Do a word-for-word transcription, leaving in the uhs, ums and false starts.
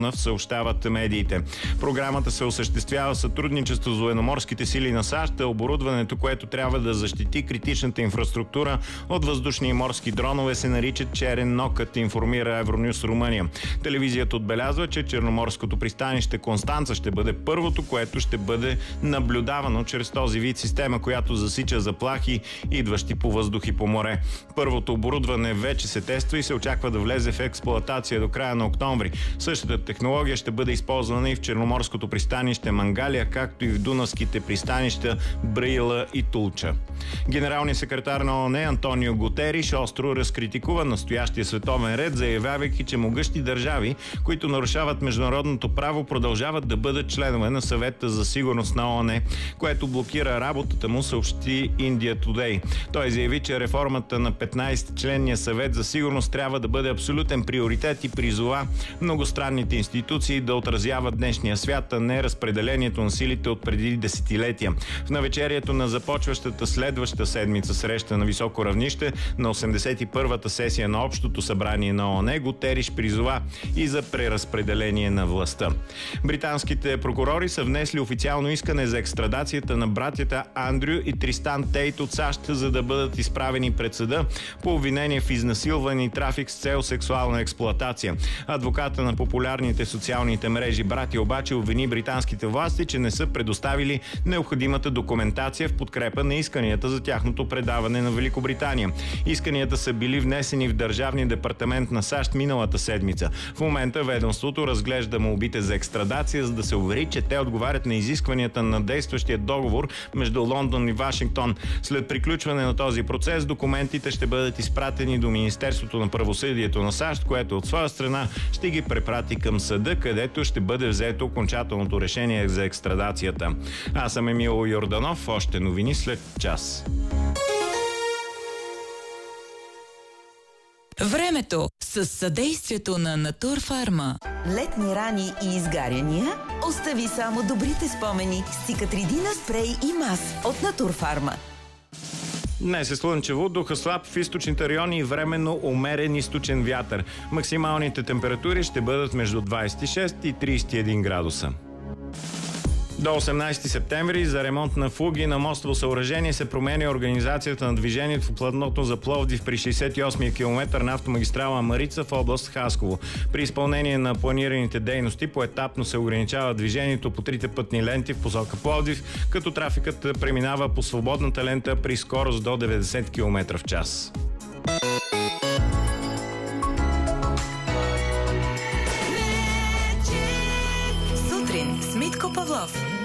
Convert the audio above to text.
съобщават медиите. Програмата се осъществява в сътрудничество с военноморските сили на САЩ, а оборудването, което трябва да защити критичната инфраструктура от въздушни и морски дронове, се нарича черен нокът, информира Евронюс Румъния. Телевизията отбелязва, че черноморското пристанище Констанца ще бъде първото, което ще бъде наблюдавано чрез този вид система, която засича заплахи, идващи по въздух и по море. Първото оборудване вече се тества и се очаква да влезе в експлоатация до края на октомври. Същата технология ще бъде използвана и в черноморското пристанище Мангалия, както и в дунавските пристанища Браила и Тулча. Генералният секретар на ООН Антонио Гутериш остро разкритикува настоящия световен ред, заявявайки, че могъщи държави, които нарушават международното право, продължават да бъдат членове на Съвета за сигурност на ООН, което блокира работата му, съобщи India Today. Той заяви, че реформата на петнайсетчленния Съвет за сигурност трябва да бъде абсолютен приоритет и призова многостранните институции да отразяват днешния свят, а не разпределението на силите от преди десетилетия. В навечерието на започващата следваща седмица среща на високо равнище на осемдесет и първата сесия на Общото събрание на ООН, Гутериш призова и за преразпределение на властта. Британските прокурори са внесли официално искане за екстрадацията на братята Андрю и Тристан Тейт от САЩ, за да бъдат изправени пред съда по обвинение в изнасилване и трафик с цел сексуална експлоатация. Адвоката на популярните социалните мрежи братя обаче обвини британските власти, че не са предоставили необходимата документация в подкрепа на исканията за тяхното предаване на Великобритания. Исканията са били внесени в Държавния департамент на САЩ миналата седмица. В момента ведомството разглежда молбите за екстрадация, за да се увери, че те отговарят на изискванията на действащия договор между Лондон и Вашингтон. След приключване на този процес, документите ще бъдат изпратени до Министерството на правосъдието на САЩ, което от своя страна ще ги препрати към съда, където ще бъде взето окончателното решение за екстрадацията. Аз съм Емил Йорданов. Още новини след час. Времето с съдействието на Натурфарма. Летни рани и изгаряния? Остави само добрите спомени с Цикатридина спрей и мас от Натурфарма. Днес е слънчево, духа слаб в източните райони и временно умерен източен вятър. Максималните температури ще бъдат между двайсет и шест и трийсет и един градуса. До осемнайсети септември за ремонт на фуги на мостово съоръжение се променя организацията на движението в платното за Пловдив при шейсет и осми километър на автомагистрала Марица в област Хасково. При изпълнение на планираните дейности поетапно се ограничава движението по трите пътни ленти в посока Пловдив, като трафикът преминава по свободната лента при скорост до деветдесет километра в час. Сутрин с Митко Павлов.